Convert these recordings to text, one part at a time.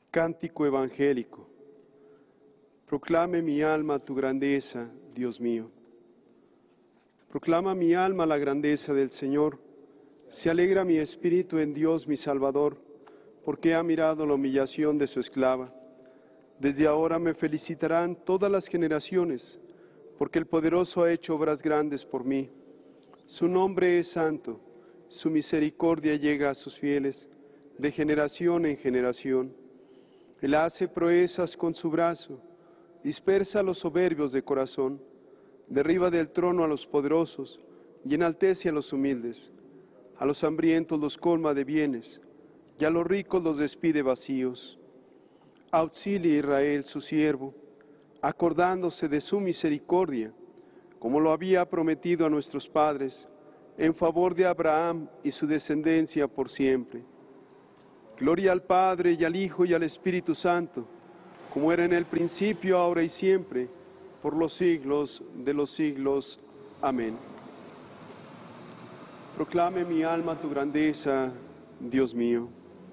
Cántico evangélico. Proclame mi alma tu grandeza, Dios mío. Proclama mi alma la grandeza del Señor. Se alegra mi espíritu en Dios mi Salvador, porque ha mirado la humillación de su esclava. Desde ahora me felicitarán todas las generaciones, porque el Poderoso ha hecho obras grandes por mí. Su nombre es santo, su misericordia llega a sus fieles, de generación en generación. Él hace proezas con su brazo, dispersa a los soberbios de corazón, derriba del trono a los poderosos y enaltece a los humildes. A los hambrientos los colma de bienes, y a los ricos los despide vacíos. Auxilie a Israel su siervo, acordándose de su misericordia, como lo había prometido a nuestros padres, en favor de Abraham y su descendencia por siempre. Gloria al Padre, y al Hijo, y al Espíritu Santo, como era en el principio, ahora y siempre, por los siglos de los siglos. Amén. Proclame mi alma tu grandeza, Dios mío.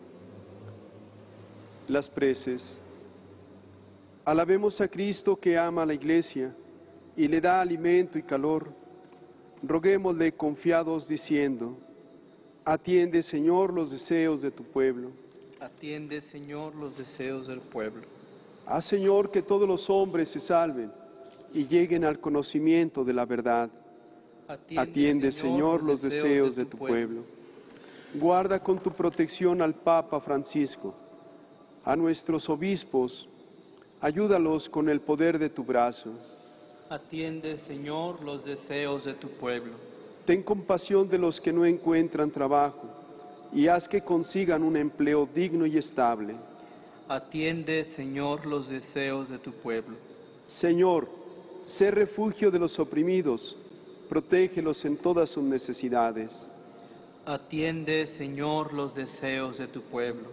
Las preces. Alabemos a Cristo que ama a la Iglesia y le da alimento y calor. Roguémosle confiados diciendo: atiende, Señor, los deseos de tu pueblo. Atiende, Señor, los deseos del pueblo. Haz, Señor, que todos los hombres se salven y lleguen al conocimiento de la verdad. Atiende, Señor, los deseos de tu pueblo. Guarda con tu protección al Papa Francisco, a nuestros obispos, ayúdalos con el poder de tu brazo. Atiende, Señor, los deseos de tu pueblo. Ten compasión de los que no encuentran trabajo y haz que consigan un empleo digno y estable. Atiende, Señor, los deseos de tu pueblo. Señor, sé refugio de los oprimidos, protégelos en todas sus necesidades. Atiende, Señor, los deseos de tu pueblo.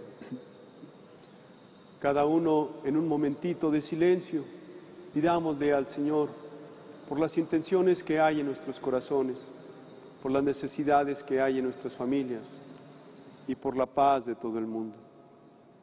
Cada uno en un momentito de silencio, pidámosle al Señor por las intenciones que hay en nuestros corazones, por las necesidades que hay en nuestras familias y por la paz de todo el mundo.